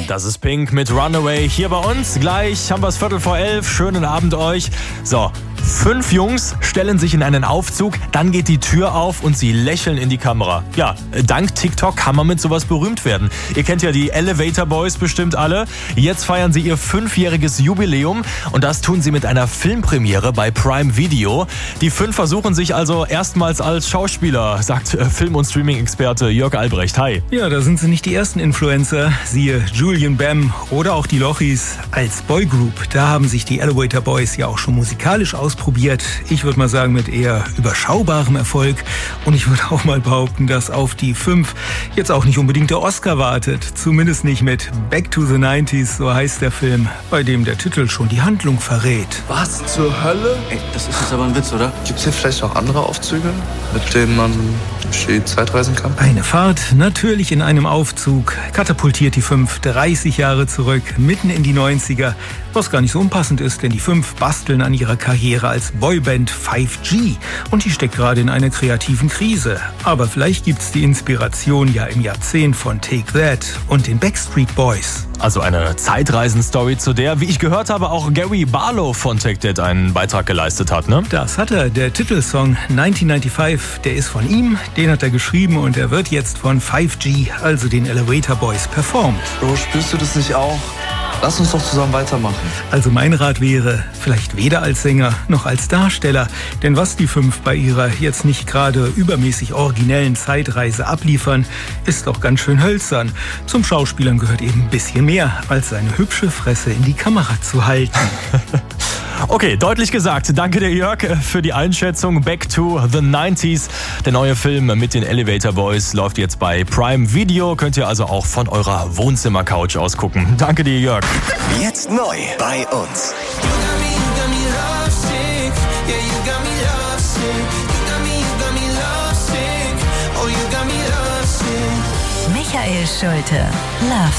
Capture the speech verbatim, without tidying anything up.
Das ist Pink mit Runaway hier bei uns. Gleich haben wir es Viertel vor elf. Schönen Abend euch. So, fünf Jungs stellen sich in einen Aufzug, dann geht die Tür auf und sie lächeln in die Kamera. Ja, dank TikTok kann man mit sowas berühmt werden. Ihr kennt ja die Elevator Boys bestimmt alle. Jetzt feiern sie ihr fünfjähriges Jubiläum und das tun sie mit einer Filmpremiere bei Prime Video. Die fünf versuchen sich also erstmals als Schauspieler, sagt äh, Film- und Streaming-Experte Jörg Albrecht. Hi. Ja, da sind sie nicht die ersten Influencer. Siehe Julian Bam oder auch die Lochis. Als Boygroup, da haben sich die Elevator Boys ja auch schon musikalisch ausprobiert. Ich würde mal sagen, mit eher überschaubarem Erfolg. Und ich würde auch mal behaupten, dass auf die fünf jetzt auch nicht unbedingt der Oscar wartet. Zumindest nicht mit Back to the nineties, so heißt der Film, bei dem der Titel schon die Handlung verrät. Was zur Hölle? Ey, das ist jetzt aber ein Witz, oder? Gibt's hier vielleicht noch andere Aufzüge, mit denen man durch die Zeit reisen kann? Eine Fahrt, natürlich in einem Aufzug, katapultiert die fünf dreißig Jahre zurück, mitten in die neunziger, was gar nicht so unpassend ist, denn die fünf basteln an ihrer Karriere als Boyband fünf G und die steckt gerade in einer kreativen Krise. Aber vielleicht gibt's die Inspiration ja im Jahrzehnt von Take That und den Backstreet Boys. Also eine Zeitreisen-Story, zu der, wie ich gehört habe, auch Gary Barlow von Take That einen Beitrag geleistet hat, ne? Das hat er. Der Titelsong neunzehnhundertfünfundneunzig, der ist von ihm, den hat er geschrieben und er wird jetzt von fünf G, also den Elevator Boys, performt. Bro, spürst du das nicht auch? Lass uns doch zusammen weitermachen. Also mein Rat wäre, vielleicht weder als Sänger noch als Darsteller. Denn was die fünf bei ihrer jetzt nicht gerade übermäßig originellen Zeitreise abliefern, ist doch ganz schön hölzern. Zum Schauspielern gehört eben ein bisschen mehr, als seine hübsche Fresse in die Kamera zu halten. Okay, deutlich gesagt. Danke dir, Jörg, für die Einschätzung. Back to the nineties. Der neue Film mit den Elevator Boys läuft jetzt bei Prime Video. Könnt ihr also auch von eurer Wohnzimmercouch aus gucken. Danke dir, Jörg. Jetzt neu bei uns. Michael Schulte, Love